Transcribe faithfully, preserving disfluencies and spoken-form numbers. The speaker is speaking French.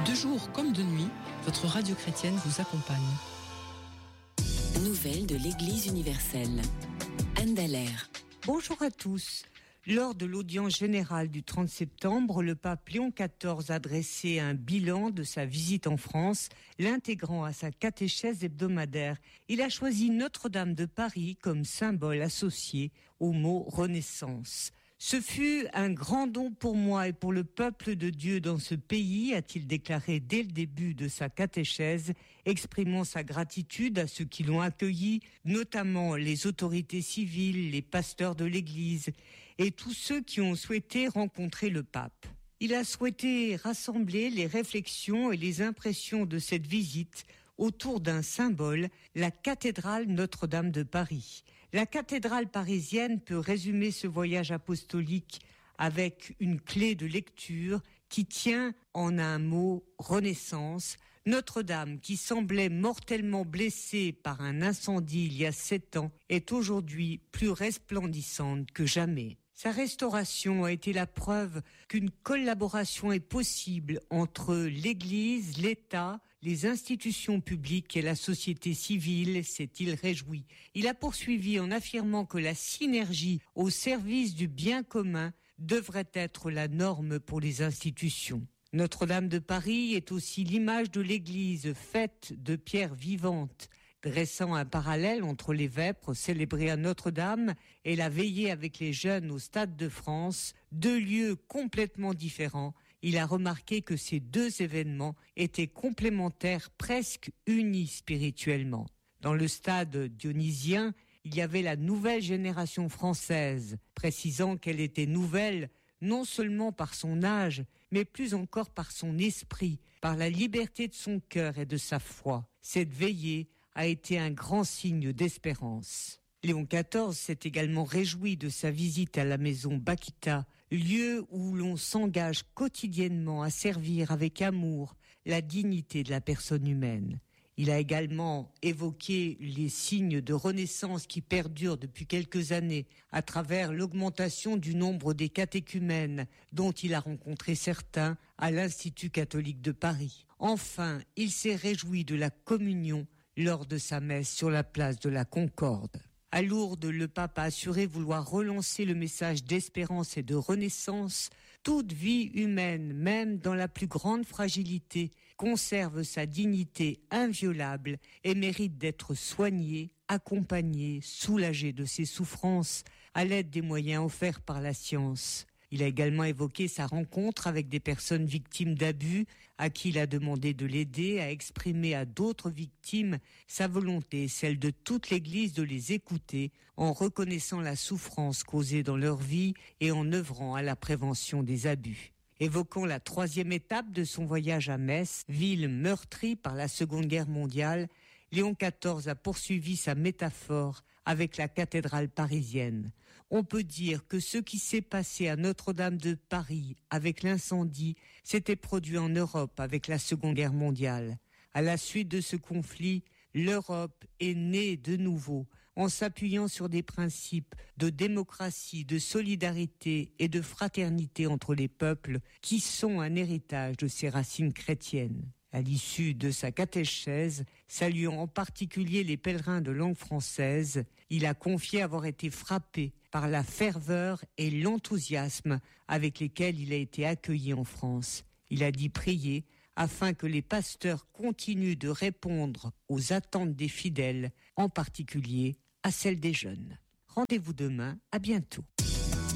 De jour comme de nuit, votre radio chrétienne vous accompagne. Nouvelles de l'Église universelle. Anne Dallaire. Bonjour à tous. Lors de l'audience générale du trente septembre, le pape Léon quatorze a dressé un bilan de sa visite en France, l'intégrant à sa catéchèse hebdomadaire. Il a choisi Notre-Dame de Paris comme symbole associé au mot Renaissance. Ce fut un grand don pour moi et pour le peuple de Dieu dans ce pays, a-t-il déclaré dès le début de sa catéchèse, exprimant sa gratitude à ceux qui l'ont accueilli, notamment les autorités civiles, les pasteurs de l'Église et tous ceux qui ont souhaité rencontrer le pape. Il a souhaité rassembler les réflexions et les impressions de cette visite autour d'un symbole, la cathédrale Notre-Dame de Paris. La cathédrale parisienne peut résumer ce voyage apostolique avec une clé de lecture qui tient en un mot Renaissance. Notre-Dame, qui semblait mortellement blessée par un incendie il y a sept ans, est aujourd'hui plus resplendissante que jamais. Sa restauration a été la preuve qu'une collaboration est possible entre l'Église, l'État, les institutions publiques et la société civile, s'est-il réjoui. Il a poursuivi en affirmant que la synergie au service du bien commun devrait être la norme pour les institutions. Notre-Dame de Paris est aussi l'image de l'Église faite de pierres vivantes, dressant un parallèle entre les vêpres célébrées à Notre-Dame et la veillée avec les jeunes au Stade de France, deux lieux complètement différents. Il a remarqué que ces deux événements étaient complémentaires, presque unis spirituellement. Dans le stade dionysien, il y avait la nouvelle génération française, précisant qu'elle était nouvelle non seulement par son âge, mais plus encore par son esprit, par la liberté de son cœur et de sa foi. Cette veillée a été un grand signe d'espérance. Léon quatorze s'est également réjoui de sa visite à la maison Bakita, lieu où l'on s'engage quotidiennement à servir avec amour la dignité de la personne humaine. Il a également évoqué les signes de renaissance qui perdurent depuis quelques années à travers l'augmentation du nombre des catéchumènes dont il a rencontré certains à l'Institut catholique de Paris. Enfin, il s'est réjoui de la communion lors de sa messe sur la place de la Concorde. À Lourdes, le pape a assuré vouloir relancer le message d'espérance et de renaissance. Toute vie humaine, même dans la plus grande fragilité, conserve sa dignité inviolable et mérite d'être soignée, accompagnée, soulagée de ses souffrances à l'aide des moyens offerts par la science. Il a également évoqué sa rencontre avec des personnes victimes d'abus, à qui il a demandé de l'aider à exprimer à d'autres victimes sa volonté et celle de toute l'Église de les écouter en reconnaissant la souffrance causée dans leur vie et en œuvrant à la prévention des abus. Évoquant la troisième étape de son voyage à Metz, ville meurtrie par la Seconde Guerre mondiale, Léon quatorze a poursuivi sa métaphore avec la cathédrale parisienne. On peut dire que ce qui s'est passé à Notre-Dame de Paris avec l'incendie s'était produit en Europe avec la Seconde Guerre mondiale. À la suite de ce conflit, l'Europe est née de nouveau en s'appuyant sur des principes de démocratie, de solidarité et de fraternité entre les peuples qui sont un héritage de ses racines chrétiennes. À l'issue de sa catéchèse, saluant en particulier les pèlerins de langue française, il a confié avoir été frappé par la ferveur et l'enthousiasme avec lesquels il a été accueilli en France. Il a dit prier afin que les pasteurs continuent de répondre aux attentes des fidèles, en particulier à celles des jeunes. Rendez-vous demain, à bientôt.